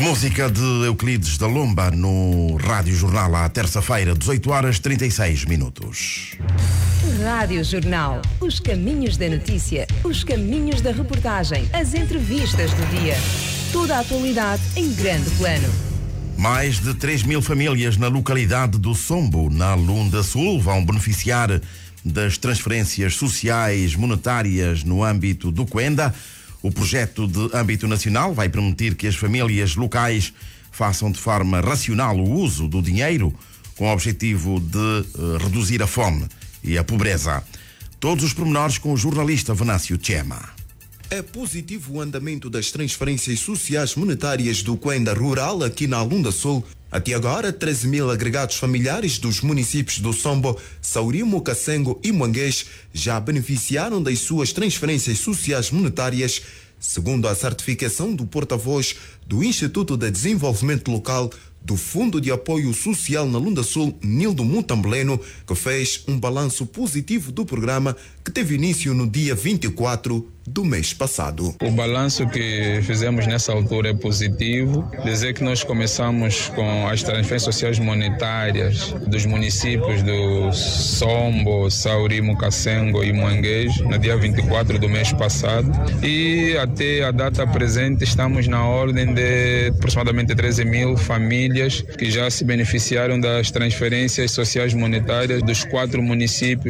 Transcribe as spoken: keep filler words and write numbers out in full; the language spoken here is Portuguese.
música de Euclides da Lomba no Rádio Jornal à terça-feira, dezoito horas e trinta e seis minutos. Rádio Jornal. Os caminhos da notícia, os caminhos da reportagem, as entrevistas do dia. Toda a atualidade em grande plano. Mais de três mil famílias na localidade do Sombo, na Lunda Sul, vão beneficiar das transferências sociais monetárias no âmbito do Coenda. O projeto de âmbito nacional vai permitir que as famílias locais façam de forma racional o uso do dinheiro, com o objetivo de uh, reduzir a fome e a pobreza. Todos os pormenores com o jornalista Venâncio Chema. É positivo o andamento das transferências sociais monetárias do Coenda Rural aqui na Lunda Sul. Até agora, treze mil agregados familiares dos municípios do Sombo, Saurimo, Kasengo e Manguês já beneficiaram das suas transferências sociais monetárias, segundo a certificação do porta-voz do Instituto de Desenvolvimento Local do Fundo de Apoio Social na Lunda Sul, Nildo Mutambleno, que fez um balanço positivo do programa que teve início no dia vinte e quatro do mês passado. O balanço que fizemos nessa altura é positivo. Dizer que nós começamos com as transferências sociais monetárias dos municípios do Sombo, Saurimo, Kasengo e Manguês no dia vinte e quatro do mês passado, e até a data presente estamos na ordem de aproximadamente treze mil famílias que já se beneficiaram das transferências sociais monetárias dos quatro municípios